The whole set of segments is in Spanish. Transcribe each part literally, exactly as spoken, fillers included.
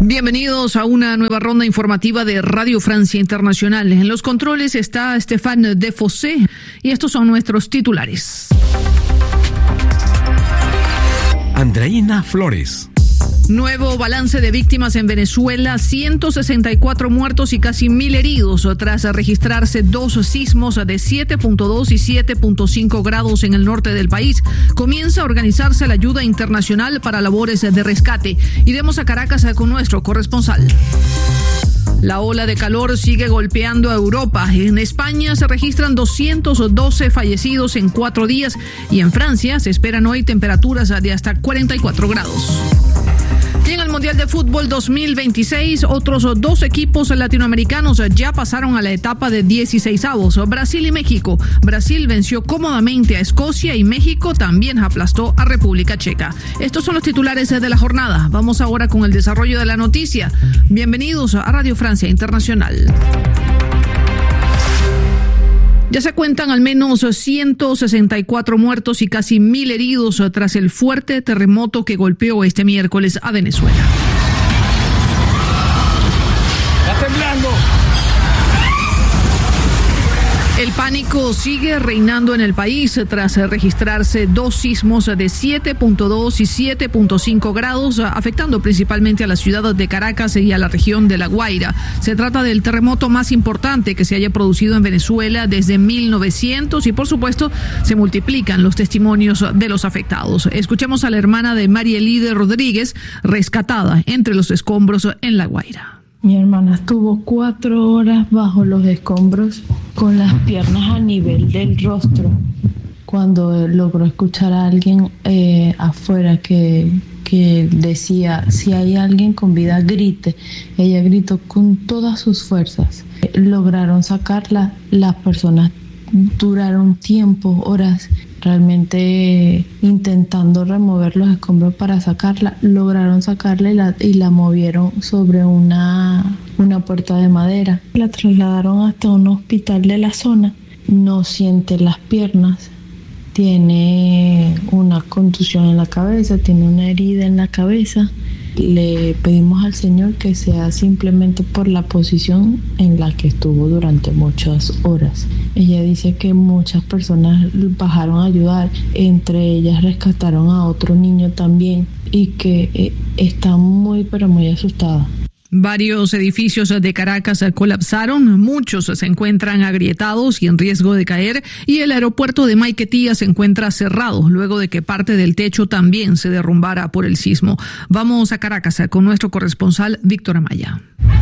Bienvenidos a una nueva ronda informativa de Radio Francia Internacional. En los controles está Stéphane Defossé y estos son nuestros titulares. Andreina Flores. Nuevo balance de víctimas en Venezuela, ciento sesenta y cuatro muertos y casi mil heridos tras registrarse dos sismos de siete punto dos y siete punto cinco grados en el norte del país. Comienza a organizarse la ayuda internacional para labores de rescate. Iremos a Caracas con nuestro corresponsal. La ola de calor sigue golpeando a Europa. En España se registran doscientos doce fallecidos en cuatro días y en Francia se esperan hoy temperaturas de hasta cuarenta y cuatro grados. Y en el Mundial de Fútbol dos mil veintiséis, otros dos equipos latinoamericanos ya pasaron a la etapa de dieciseisavos, Brasil y México. Brasil venció cómodamente a Escocia y México también aplastó a República Checa. Estos son los titulares de la jornada. Vamos ahora con el desarrollo de la noticia. Bienvenidos a Radio Francia Internacional. Ya se cuentan al menos ciento sesenta y cuatro muertos y casi mil heridos tras el fuerte terremoto que golpeó este miércoles a Venezuela. ¡Está temblando! El pánico sigue reinando en el país tras registrarse dos sismos de siete punto dos y siete punto cinco grados, afectando principalmente a la ciudad de Caracas y a la región de La Guaira. Se trata del terremoto más importante que se haya producido en Venezuela desde mil novecientos y, por supuesto, se multiplican los testimonios de los afectados. Escuchemos a la hermana de María Elide Rodríguez, rescatada entre los escombros en La Guaira. Mi hermana estuvo cuatro horas bajo los escombros con las piernas a nivel del rostro cuando logró escuchar a alguien eh, afuera que, que decía, si hay alguien con vida, grite. Ella gritó con todas sus fuerzas. Lograron sacarla, las personas duraron tiempo, horas, realmente intentando remover los escombros para sacarla. Lograron sacarla y la, y la movieron sobre una, una puerta de madera. La trasladaron hasta un hospital de la zona. No siente las piernas, tiene una contusión en la cabeza, tiene una herida en la cabeza. Le pedimos al Señor que sea simplemente por la posición en la que estuvo durante muchas horas. Ella dice que muchas personas bajaron a ayudar, entre ellas rescataron a otro niño también, y que eh, está muy pero muy asustada. Varios edificios de Caracas colapsaron, muchos se encuentran agrietados y en riesgo de caer, y el aeropuerto de Maiquetía se encuentra cerrado luego de que parte del techo también se derrumbara por el sismo. Vamos a Caracas con nuestro corresponsal Víctor Amaya.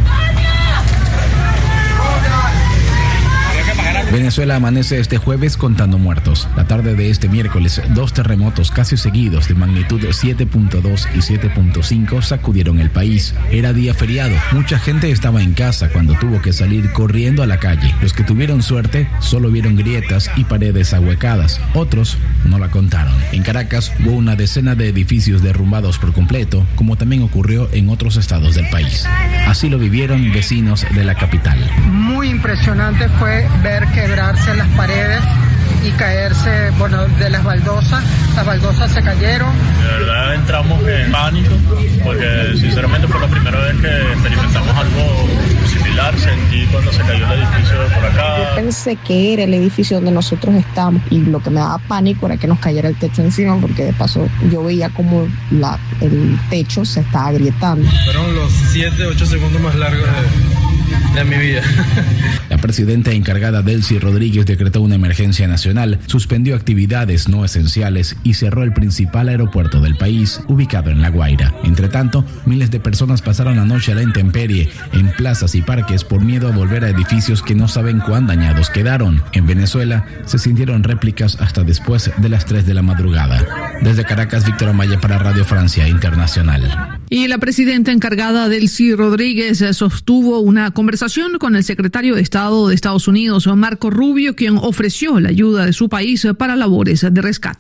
Venezuela amanece este jueves contando muertos. La tarde de este miércoles, dos terremotos casi seguidos de magnitud siete punto dos y siete punto cinco sacudieron el país. Era día feriado. Mucha gente estaba en casa cuando tuvo que salir corriendo a la calle. Los que tuvieron suerte solo vieron grietas y paredes ahuecadas. Otros no la contaron. En Caracas hubo una decena de edificios derrumbados por completo, como también ocurrió en otros estados del país. Así lo vivieron vecinos de la capital. Muy impresionante fue ver quebrarse las paredes y caerse, bueno, de las baldosas. Las baldosas se cayeron. De verdad entramos en pánico porque sinceramente fue la primera vez que experimentamos algo similar. Sentí cuando se cayó el edificio por acá. Yo pensé que era el edificio donde nosotros estábamos y lo que me daba pánico era que nos cayera el techo encima, porque de paso yo veía como la, el techo se estaba agrietando. Fueron los siete, ocho segundos más largos de, de mi vida. La presidenta encargada Delcy Rodríguez decretó una emergencia nacional, suspendió actividades no esenciales y cerró el principal aeropuerto del país, ubicado en La Guaira. Entre tanto, miles de personas pasaron la noche a la intemperie en plazas y parques por miedo a volver a edificios que no saben cuán dañados quedaron. En Venezuela se sintieron réplicas hasta después de las tres de la madrugada. Desde Caracas, Víctor Amaya para Radio Francia Internacional. Y la presidenta encargada Delcy Rodríguez sostuvo una conversación con el secretario de Estado de Estados Unidos, Marco Rubio, quien ofreció la ayuda de su país para labores de rescate.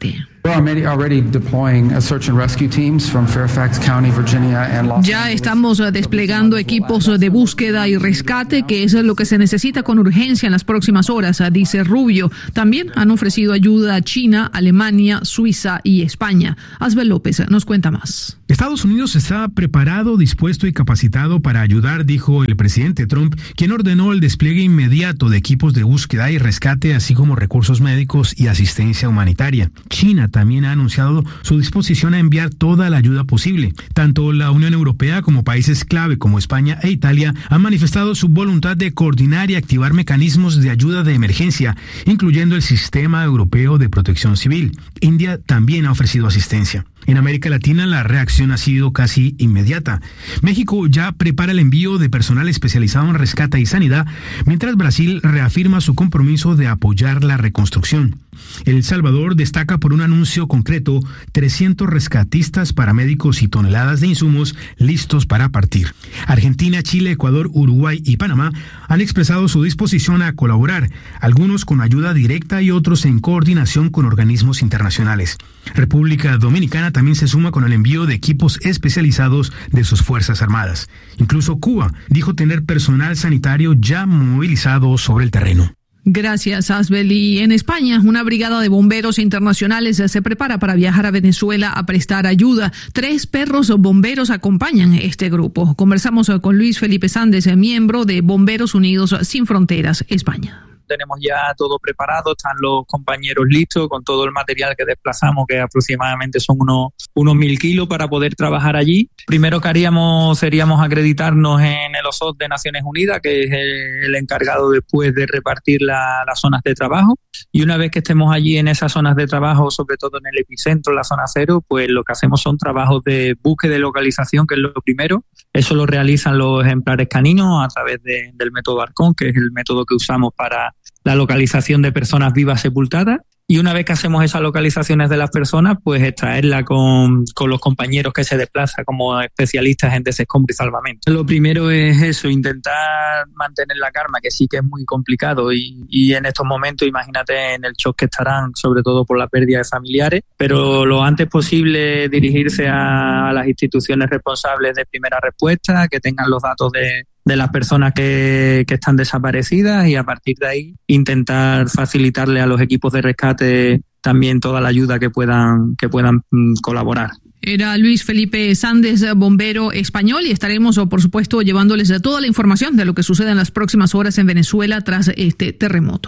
Ya estamos desplegando equipos de búsqueda y rescate, que es lo que se necesita con urgencia en las próximas horas, dice Rubio. También han ofrecido ayuda a China, Alemania, Suiza y España. Asbel López nos cuenta más. Estados Unidos está preparado, dispuesto y capacitado para ayudar, dijo el presidente Trump, quien ordenó el despliegue inmediato de equipos de búsqueda y rescate, así como recursos médicos y asistencia humanitaria. China también ha anunciado su disposición a enviar toda la ayuda posible. Tanto la Unión Europea como países clave como España e Italia han manifestado su voluntad de coordinar y activar mecanismos de ayuda de emergencia, incluyendo el Sistema Europeo de Protección Civil. India también ha ofrecido asistencia. En América Latina la reacción ha sido casi inmediata. México ya prepara el envío de personal especializado en rescate y sanidad, mientras Brasil reafirma su compromiso de apoyar la reconstrucción. El Salvador destaca por un anuncio concreto: trescientos rescatistas, paramédicos y toneladas de insumos listos para partir. Argentina, Chile, Ecuador, Uruguay y Panamá han expresado su disposición a colaborar, algunos con ayuda directa y otros en coordinación con organismos internacionales. República Dominicana también se suma con el envío de equipos especializados de sus Fuerzas Armadas. Incluso Cuba dijo tener personal sanitario ya movilizado sobre el terreno. Gracias, Asbel. Y en España, una brigada de bomberos internacionales se prepara para viajar a Venezuela a prestar ayuda. Tres perros bomberos acompañan este grupo. Conversamos con Luis Felipe Sández, miembro de Bomberos Unidos Sin Fronteras, España. Tenemos ya todo preparado, están los compañeros listos con todo el material que desplazamos, que aproximadamente son unos, unos mil kilos para poder trabajar allí. Primero que haríamos seríamos acreditarnos en el O S O D de Naciones Unidas, que es el encargado después de repartir la, las zonas de trabajo. Y una vez que estemos allí en esas zonas de trabajo, sobre todo en el epicentro, la zona cero, pues lo que hacemos son trabajos de búsqueda y localización, que es lo primero. Eso lo realizan los ejemplares caninos a través de, del método Arcón, que es el método que usamos para la localización de personas vivas sepultadas. Y una vez que hacemos esas localizaciones de las personas, pues extraerla con, con los compañeros que se desplazan como especialistas en desescombro y salvamento. Lo primero es eso, intentar mantener la calma, que sí que es muy complicado y, y en estos momentos, imagínate en el shock que estarán, sobre todo por la pérdida de familiares, pero lo antes posible dirigirse a, a las instituciones responsables de primera respuesta, que tengan los datos de de las personas que, que están desaparecidas y a partir de ahí intentar facilitarle a los equipos de rescate también toda la ayuda que puedan, que puedan mm, colaborar. Era Luis Felipe Sández, bombero español, y estaremos, por supuesto, llevándoles toda la información de lo que sucede en las próximas horas en Venezuela tras este terremoto.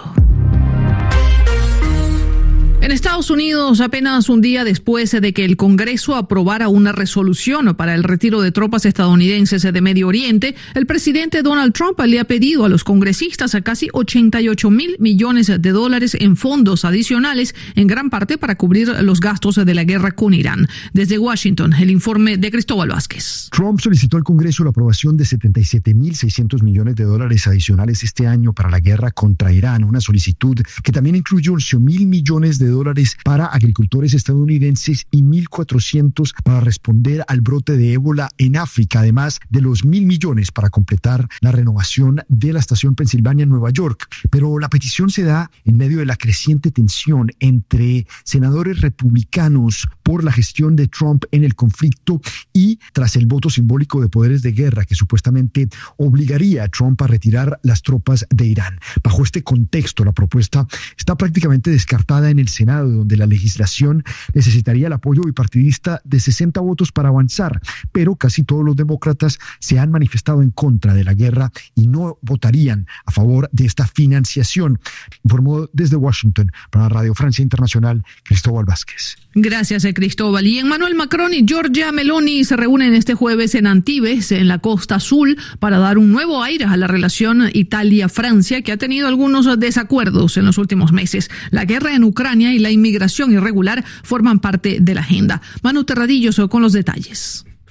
En Estados Unidos, apenas un día después de que el Congreso aprobara una resolución para el retiro de tropas estadounidenses de Medio Oriente, el presidente Donald Trump le ha pedido a los congresistas a casi ochenta y ocho mil millones de dólares en fondos adicionales, en gran parte para cubrir los gastos de la guerra con Irán. Desde Washington, el informe de Cristóbal Vázquez. Trump solicitó al Congreso la aprobación de setenta y siete mil seiscientos millones de dólares adicionales este año para la guerra contra Irán, una solicitud que también incluye once mil millones de dólares para agricultores estadounidenses y mil cuatrocientos para responder al brote de ébola en África, además de los mil millones para completar la renovación de la estación Pensilvania en Nueva York. Pero la petición se da en medio de la creciente tensión entre senadores republicanos por la gestión de Trump en el conflicto y tras el voto simbólico de poderes de guerra que supuestamente obligaría a Trump a retirar las tropas de Irán. Bajo este contexto, la propuesta está prácticamente descartada en el Senado, donde la legislación necesitaría el apoyo bipartidista de sesenta votos para avanzar, pero casi todos los demócratas se han manifestado en contra de la guerra y no votarían a favor de esta financiación. Informó desde Washington para Radio Francia Internacional, Cristóbal Vázquez. Gracias, Cristóbal. Y Emmanuel Macron y Giorgia Meloni se reúnen este jueves en Antibes, en la Costa Azul, para dar un nuevo aire a la relación Italia-Francia, que ha tenido algunos desacuerdos en los últimos meses. La guerra en Ucrania y la inmigración irregular forman parte de la agenda. Manu Terradillos con los detalles.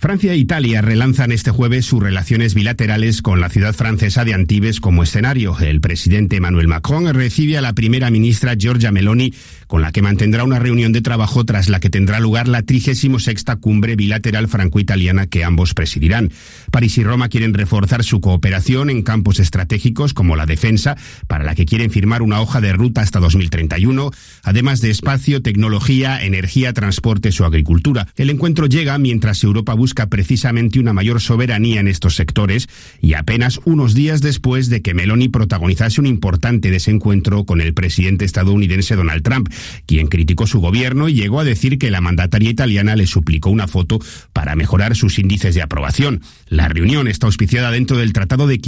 Francia e Italia relanzan este jueves sus relaciones bilaterales con la ciudad francesa de Antibes como escenario. El presidente Emmanuel Macron recibe a la primera ministra Giorgia Meloni, con la que mantendrá una reunión de trabajo tras la que tendrá lugar la trigésima sexta cumbre bilateral franco-italiana que ambos presidirán. París y Roma quieren reforzar su cooperación en campos estratégicos como la defensa, para la que quieren firmar una hoja de ruta hasta dos mil treinta y uno, además de espacio, tecnología, energía, transportes o agricultura. El encuentro llega mientras Europa busca precisamente una mayor soberanía en estos sectores y apenas unos días después de que Meloni protagonizase un importante desencuentro con el presidente estadounidense Donald Trump, quien criticó su gobierno y llegó a decir que la mandataria italiana le suplicó una foto para mejorar sus índices de aprobación. La reunión está auspiciada dentro del Tratado de